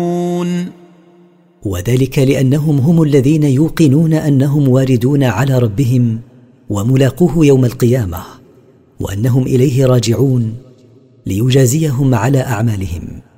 وذلك لأنهم هم الذين يوقنون أنهم واردون على ربهم وملاقوه يوم القيامة، وأنهم إليه راجعون ليجازيهم على أعمالهم.